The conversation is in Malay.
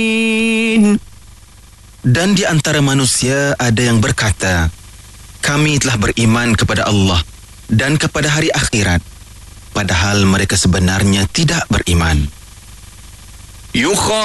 Dan di antara manusia ada yang berkata, kami telah beriman kepada Allah dan kepada hari akhirat, padahal mereka sebenarnya tidak beriman.